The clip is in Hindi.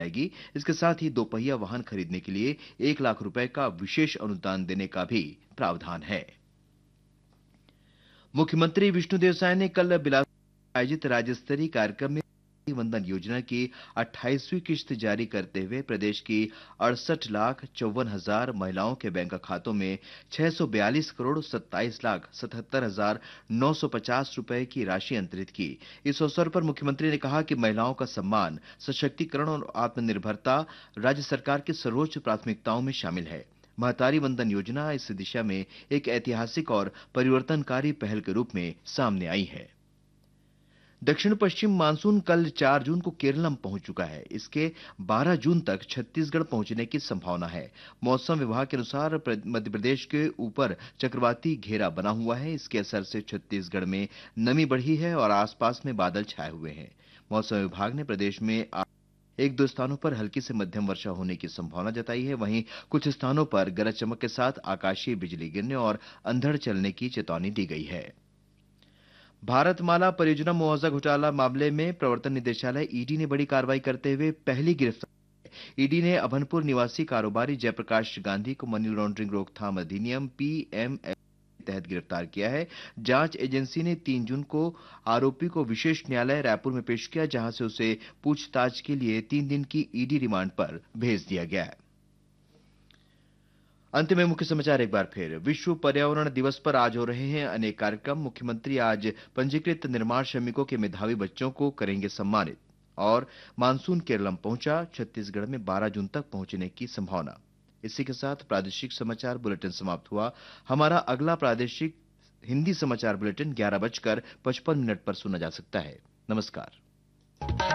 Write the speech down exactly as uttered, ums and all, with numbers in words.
जाएगी। इसके साथ ही दोपहिया वाहन खरीदने के लिए एक लाख रुपए का विशेष अनुदान देने का भी प्रावधान है। मुख्यमंत्री विष्णुदेव साय ने कल बिलासपुर में आयोजित राज्य स्तरीय कार्यक्रम में वंदन योजना की अट्ठाईसवीं किश्त जारी करते हुए प्रदेश की अड़सठ लाख चौवन हजार महिलाओं के बैंक खातों में छह सौ बयालीस करोड़ सत्ताईस लाख सतहत्तर हजार नौ सौ पचास रुपए की राशि अंतरित की। इस अवसर पर मुख्यमंत्री ने कहा कि महिलाओं का सम्मान, सशक्तिकरण और आत्मनिर्भरता राज्य सरकार की सर्वोच्च प्राथमिकताओं में शामिल है। महतारी वंदन योजना इस दिशा में एक ऐतिहासिक और परिवर्तनकारी पहल के रूप में सामने आई है। दक्षिण पश्चिम मानसून कल चार जून को केरलम पहुंच चुका है। इसके बारह जून तक छत्तीसगढ़ पहुंचने की संभावना है। मौसम विभाग के अनुसार मध्य प्रदेश के ऊपर चक्रवाती घेरा बना हुआ है। इसके असर से छत्तीसगढ़ में नमी बढ़ी है और आसपास में बादल छाए हुए हैं। मौसम विभाग ने प्रदेश में एक दो स्थानों पर हल्की से मध्यम वर्षा होने की संभावना जताई है। वहीं कुछ स्थानों पर गरज चमक के साथ आकाशीय बिजली गिरने और अंधड़ चलने की चेतावनी दी गई है। भारतमाला परियोजना मुआवजा घोटाला मामले में प्रवर्तन निदेशालय ईडी ने बड़ी कार्रवाई करते हुए पहली गिरफ्तारी। ईडी ने अभनपुर निवासी कारोबारी जयप्रकाश गांधी को मनी लॉन्ड्रिंग रोकथाम अधिनियम पीएमएल के तहत गिरफ्तार किया है। जांच एजेंसी ने तीन जून को आरोपी को विशेष न्यायालय रायपुर में पेश किया, जहां से उसे पूछताछ के लिए तीन दिन की ईडी रिमांड पर भेज दिया गया है। अंत में मुख्य समाचार एक बार फिर। विश्व पर्यावरण दिवस पर आज हो रहे हैं अनेक कार्यक्रम। मुख्यमंत्री आज पंजीकृत निर्माण श्रमिकों के मेधावी बच्चों को करेंगे सम्मानित। और मानसून केरलम पहुंचा, छत्तीसगढ़ में बारह जून तक पहुंचने की संभावना। इसी के साथ प्रादेशिक समाचार बुलेटिन समाप्त हुआ। हमारा अगला प्रादेशिक हिंदी समाचार बुलेटिन ग्यारह बजकर पचपन मिनट पर सुना जा सकता है। नमस्कार।